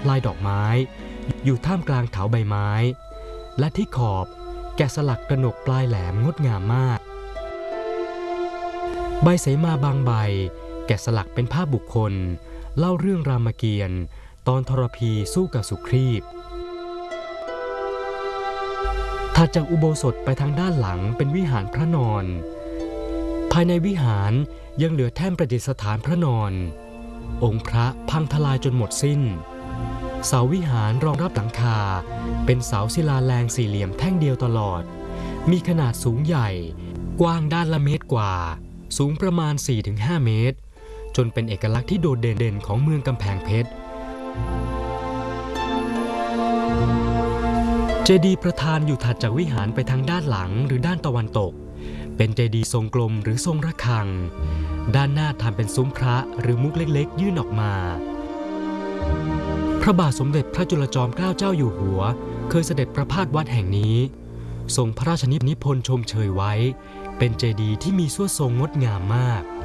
ลายดอกไม้อยู่ท่ามกลางเถาใบไม้และที่ขอบแกะสลักกระหนกปลายแหลมงดงามมากใบเสมาบางใบแกะสลักเป็นภาพบุคคลเล่าเรื่องรามเกียรติ์ตอนทรพีสู้กับสุครีพถัดจากอุโบสถไปทางด้านหลังเป็นวิหารพระนอนภายในวิหารยังเหลือแท่นประดิษฐานพระนอนองค์พระพังทลายจนหมดสิ้นเสาวิหารรองรับหลังคาเป็นเสาศิลาแรงสี่เหลี่ยมแท่งเดียวตลอดมีขนาดสูงใหญ่กว้างด้านละเมตรกว่าสูงประมาณ 4-5 เมตรจนเป็นเอกลักษณ์ที่โดดเด่นของเมืองกำแพงเพชรเจดีย์ประธานอยู่ถัดจากวิหารไปทางด้านหลังหรือด้านตะวันตกเป็นเจดีย์ทรงกลมหรือทรงระฆังด้านหน้าทำเป็นซุ้มพระหรือมุกเล็กๆยื่นออกมาพระบาทสมเด็จพระจุลจอมเกล้าเจ้าอยู่หัวเคยเสด็จประพาสวัดแห่งนี้ทรงพระราชนิพนธ์ชมเชยไว้เป็นเจดีย์ที่มีสวดทรงงดงามมาก